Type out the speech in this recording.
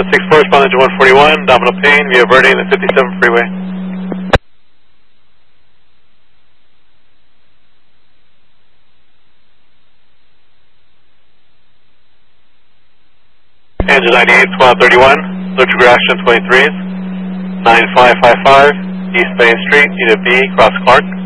164 responding to 141, Domino Payne, Via Verde in the 57 freeway. Engine 98, 1231, Lucha Gratian 23s, 9555, East Main Street, Unit B, Cross Clark.